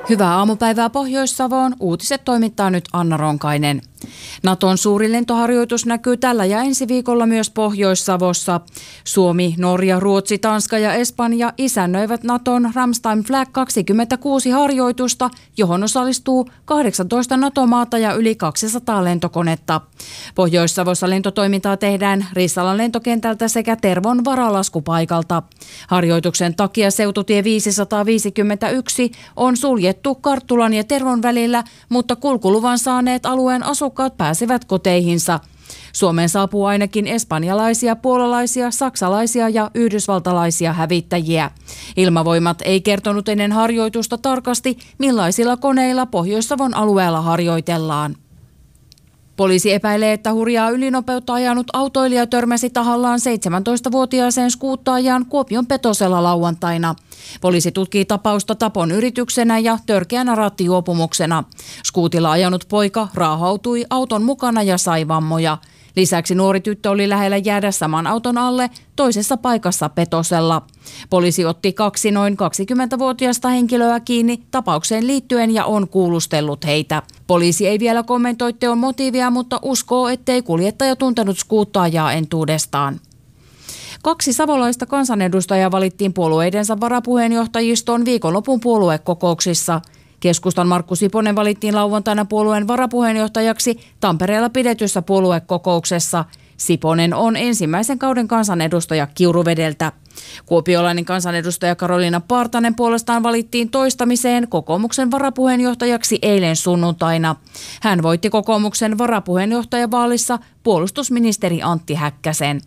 Hyvää aamupäivää Pohjois-Savoon. Uutiset toimittaa nyt Anna Ronkainen. Naton suuri lentoharjoitus näkyy tällä ja ensi viikolla myös Pohjois-Savossa. Suomi, Norja, Ruotsi, Tanska ja Espanja isännöivät Naton Ramstein Flag 26 harjoitusta, johon osallistuu 18 NATO-maata ja yli 200 lentokonetta. Pohjois-Savossa lentotoimintaa tehdään Rissalan lentokentältä sekä Tervon varalaskupaikalta. Harjoituksen takia seututie 551 on suljettu Karttulan ja Tervon välillä, mutta kulkuluvan saaneet alueen asukkaat pääsevät koteihinsa. Suomeen saapuu ainakin espanjalaisia, puolalaisia, saksalaisia ja yhdysvaltalaisia hävittäjiä. Ilmavoimat ei kertonut ennen harjoitusta tarkasti, millaisilla koneilla Pohjois-Savon alueella harjoitellaan. Poliisi epäilee, että hurjaa ylinopeutta ajanut autoilija törmäsi tahallaan 17-vuotiaaseen skuuttaajaan Kuopion Petosella lauantaina. Poliisi tutkii tapausta tapon yrityksenä ja törkeänä rattijuopumuksena. Skuutilla ajanut poika raahautui auton mukana ja sai vammoja. Lisäksi nuori tyttö oli lähellä jäädä saman auton alle toisessa paikassa Petosella. Poliisi otti 2 noin 20-vuotiaista henkilöä kiinni tapaukseen liittyen ja on kuulustellut heitä. Poliisi ei vielä kommentoi teon motiivia, mutta uskoo, ettei kuljettaja tuntenut skuuttaajaa entuudestaan. 2 savolaista kansanedustajaa valittiin puolueidensa varapuheenjohtajistoon viikonlopun puoluekokouksissa. Keskustan Markku Siponen valittiin lauantaina puolueen varapuheenjohtajaksi Tampereella pidetyssä puoluekokouksessa. Siponen on ensimmäisen kauden kansanedustaja Kiuruvedeltä. Kuopiolainen kansanedustaja Karoliina Partanen puolestaan valittiin toistamiseen kokoomuksen varapuheenjohtajaksi eilen sunnuntaina. Hän voitti kokoomuksen varapuheenjohtajavaalissa puolustusministeri Antti Häkkäsen.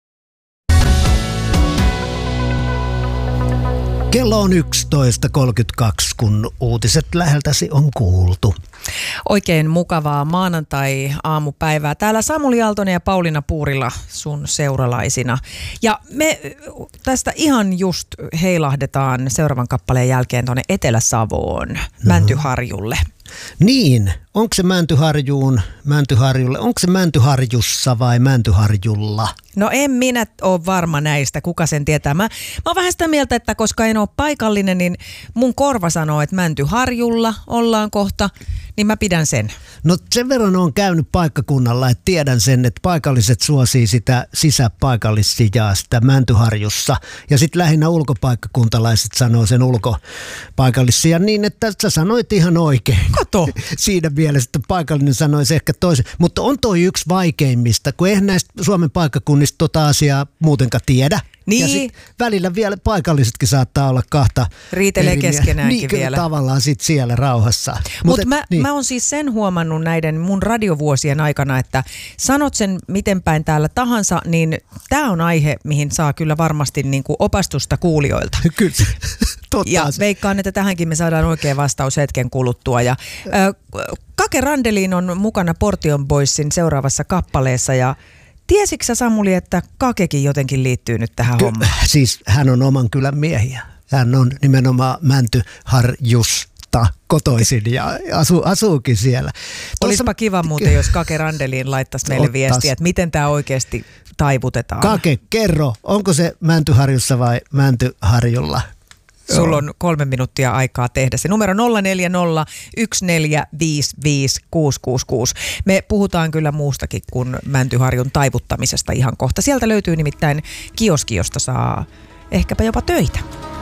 Kello on 11.32, kun uutiset läheltäsi on kuultu. Oikein mukavaa maanantai-aamupäivää. Täällä Samuli Aaltonen ja Pauliina Puurila sun seuralaisina. Ja me tästä ihan just heilahdetaan seuraavan kappaleen jälkeen tuonne Etelä-Savoon, Mäntyharjulle. Niin, onko se Mäntyharjulle, onko se Mäntyharjussa vai Mäntyharjulla? No en minä ole varma näistä, kuka sen tietää. Mä oon vähän sitä mieltä, että koska en ole paikallinen, niin mun korva sanoo, että Mäntyharjulla ollaan kohta, niin mä pidän sen. No sen verran on käynyt paikkakunnalla, että tiedän sen, että paikalliset suosii sitä sisäpaikallissijaa, sitä Mäntyharjussa. Ja sitten lähinnä ulkopaikkakuntalaiset sanoo sen ulkopaikallissijan niin, että sä sanoit ihan oikein. Kato! Siinä mielessä, että paikallinen sanoisi ehkä toisen. Mutta on toi yksi vaikeimmista, kun eihän näistä Suomen paikkakunnista tota asiaa muutenkaan tiedä. Niin. Ja sit välillä vielä paikallisetkin saattaa olla kahta. Riitelee keskenäänkin niin, vielä. Tavallaan sit siellä rauhassa. Mutta mä oon siis sen huomannut näiden mun radiovuosien aikana, että sanot sen miten päin täällä tahansa, niin tää on aihe, mihin saa kyllä varmasti niinku opastusta kuulijoilta. Kyllä, totta. Ja veikkaan, että tähänkin me saadaan oikea vastaus hetken kuluttua. Ja Kake Randelin on mukana Portion Boysin seuraavassa kappaleessa ja tiesitkö sä, Samuli, että Kakekin jotenkin liittyy nyt tähän hommaan? Siis hän on oman kylän miehiä. Hän on nimenomaan Mäntyharjusta kotoisin ja asuukin siellä. Olisipa kiva muuten, jos Kake Randeliin laittaisi meille viestiä, että miten tämä oikeasti taivutetaan. Kake, kerro, onko se Mäntyharjussa vai Mäntyharjulla? Sulla on 3 minuuttia aikaa tehdä se. Numero 040 1455 666. Me puhutaan kyllä muustakin kuin Mäntyharjun taivuttamisesta ihan kohta. Sieltä löytyy nimittäin kioski, josta saa ehkäpä jopa töitä.